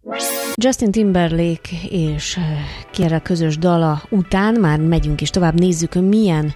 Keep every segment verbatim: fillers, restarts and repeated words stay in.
Justin Timberlake és Ciara közös dala után már megyünk is tovább, nézzük, hogy milyen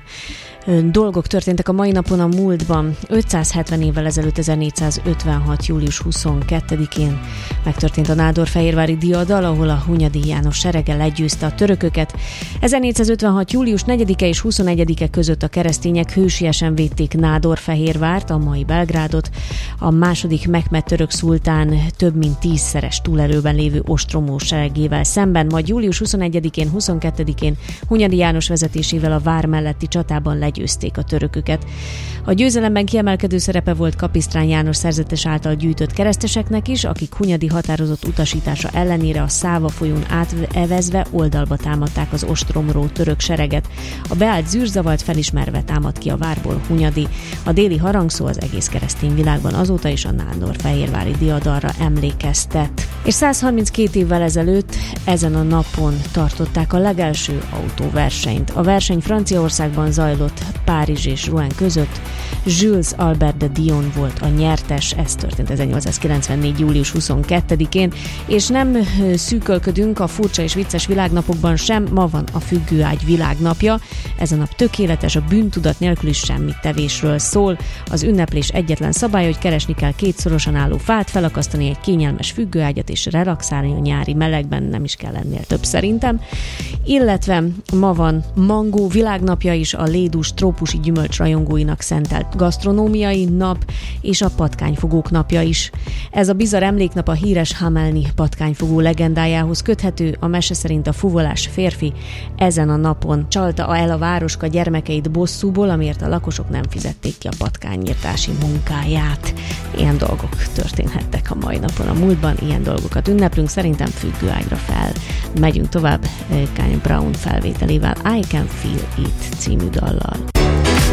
dolgok történtek a mai napon a múltban. ötszázhetven évvel ezelőtt, ezernégyszázötvenhat. július huszonkettedikén megtörtént a nádorfehérvári diadal, ahol a Hunyadi János serege legyőzte a törököket. ezernégyszázötvenhat. július negyedike és huszonegyedike között a keresztények hősiesen védték Nádorfehérvárt, a mai Belgrádot. A második Mehmed török szultán több mint tízszeres túlerőben lévő ostromó seregével szemben, majd július huszonegyedikén, huszonkettedikén Hunyadi János vezetésével a vár melletti csatában legyőzték a törököket. A győzelemben kiemelkedő szerepe volt Kapisztrán János szerzetes által gyűjtött kereszteseknek is, akik Hunyadi határozott utasítása ellenére a Száva folyón átevezve oldalba támadták az ostromró török sereget. A beállt zűrzavart felismerve támad ki a várból Hunyadi. A déli harangszó az egész keresztény világban azóta is a nádorfehérvári diadalra emlékeztet. És százharminckét évvel ezelőtt ezen a napon tartották a legelső autóversenyt. A verseny Franciaországban zajlott, Párizs és Rouen között. Jules Albert de Dion volt a nyertes, ez történt ezernyolcszázkilencvennégy. július huszonkettedikén, és nem szűkölködünk a furcsa és vicces világnapokban sem, ma van a függőágy világnapja. Ez a nap tökéletes, a bűntudat nélkül is semmi tevésről szól. Az ünneplés egyetlen szabály, hogy keresni kell két szorosan álló fát, felakasztani egy kényelmes függőágyat és relaxálni a nyári melegben, nem is kell ennél több szerintem. Illetve ma van mangó világnapja is, a lédús trópusi gyümölcs rajongóinak szentelt gasztronómiai nap, és a patkányfogók napja is. Ez a bizarr emléknap a híres Hamelni patkányfogó legendájához köthető, a mese szerint a fuvolás férfi ezen a napon csalta el a városka gyermekeit bosszúból, amiért a lakosok nem fizették ki a patkányírtási munkáját. Ilyen dolgok történhettek a mai napon a múltban, ilyen dolgokat ünneplünk, szerintem függőágyra fel. Megyünk tovább Kanye Brown felvételével, I Can Feel It című dallal.